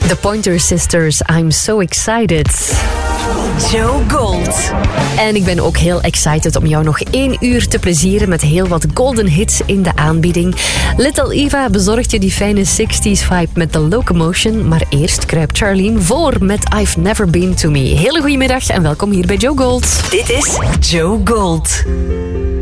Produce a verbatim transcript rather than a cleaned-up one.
The Pointer Sisters, I'm so excited. Joe Gold. En ik ben ook heel excited om jou nog één uur te plezieren met heel wat golden hits in de aanbieding. Little Eva bezorgt je die fijne zestig's vibe met The Locomotion. Maar eerst kruipt Charlene voor met I've Never Been To Me. Hele goedemiddag en welkom hier bij Joe Gold. Dit is Joe Gold.